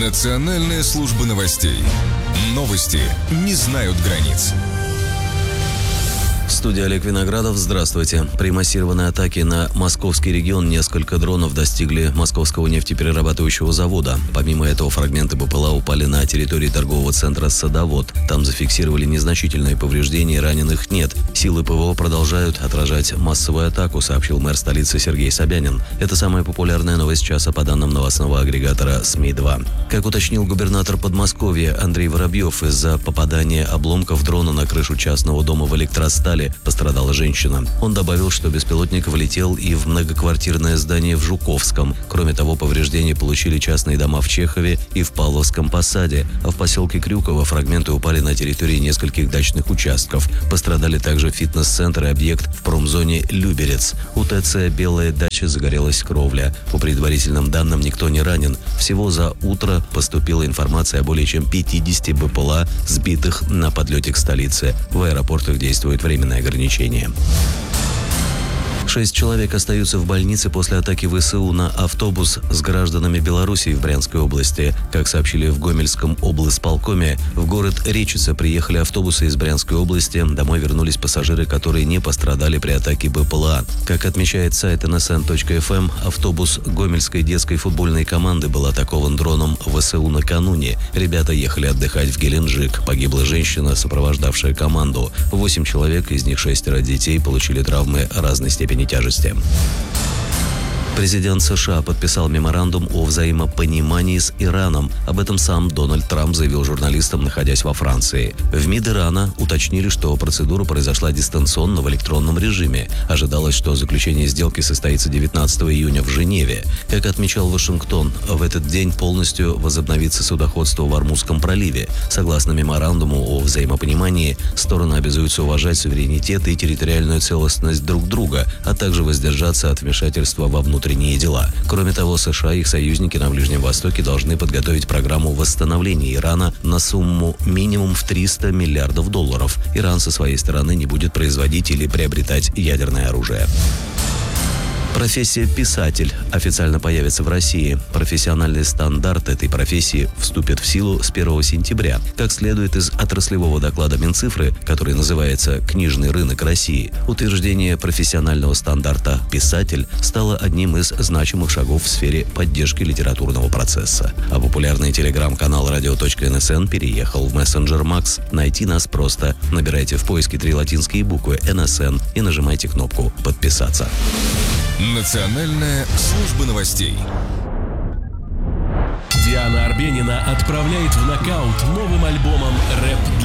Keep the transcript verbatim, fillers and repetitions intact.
Национальная служба новостей. Новости не знают границ. Студия Олег Виноградов. Здравствуйте. При массированной атаке на московский регион несколько дронов достигли московского нефтеперерабатывающего завода. Помимо этого, фрагменты БПЛА упали на территории торгового центра «Садовод». Там зафиксировали незначительные повреждения, раненых нет. Силы ПВО продолжают отражать массовую атаку, сообщил мэр столицы Сергей Собянин. Это самая популярная новость часа по данным новостного агрегатора СМИ два. Как уточнил губернатор Подмосковья Андрей Воробьев, из-за попадания обломков дрона на крышу частного дома в Электростале пострадала женщина. Он добавил, что беспилотник влетел и в многоквартирное здание в Жуковском. Кроме того, повреждения получили частные дома в Чехове и в Павловском Посаде, а в поселке Крюково фрагменты упали на территории нескольких дачных участков. Пострадали также фитнес-центр и объект в промзоне Люберец. У ТЦ «Белая дача» загорелась кровля. По предварительным данным, никто не ранен. Всего за утро поступила информация о более чем пятидесяти БПЛА, сбитых на подлете к столице. В аэропортах действует временное ограничения. Шесть человек остаются в больнице после атаки ВСУ на автобус с гражданами Белоруссии в Брянской области. Как сообщили в Гомельском облсполкоме, в город Речица приехали автобусы из Брянской области. Домой вернулись пассажиры, которые не пострадали при атаке БПЛА. Как отмечает сайт эн эс эн точка эф эм, автобус Гомельской детской футбольной команды был атакован дроном ВСУ накануне. Ребята ехали отдыхать в Геленджик. Погибла женщина, сопровождавшая команду. Восемь человек, из них шестеро детей, получили травмы разной степени тяжести. Президент США подписал меморандум о взаимопонимании с Ираном. Об этом сам Дональд Трамп заявил журналистам, находясь во Франции. В МИД Ирана уточнили, что процедура произошла дистанционно в электронном режиме. Ожидалось, что заключение сделки состоится девятнадцатого июня в Женеве. Как отмечал Вашингтон, в этот день полностью возобновится судоходство в Ормузском проливе. Согласно меморандуму о взаимопонимании, стороны обязуются уважать суверенитет и территориальную целостность друг друга, а также воздержаться от вмешательства во внутренние внутренние дела. Кроме того, США и их союзники на Ближнем Востоке должны подготовить программу восстановления Ирана на сумму минимум в триста миллиардов долларов. Иран со своей стороны не будет производить или приобретать ядерное оружие. Профессия «писатель» официально появится в России. Профессиональный стандарт этой профессии вступит в силу с первого сентября. Как следует из отраслевого доклада Минцифры, который называется «Книжный рынок России», утверждение профессионального стандарта «писатель» стало одним из значимых шагов в сфере поддержки литературного процесса. А популярный телеграм-канал радио точка эн эс эн переехал в мессенджер Макс. Найти нас просто. Набирайте в поиске три латинские буквы «эн эс эн» и нажимайте кнопку «Подписаться». Национальная служба новостей. Диана Арбенина отправляет в нокаут новым альбомом «Рэп для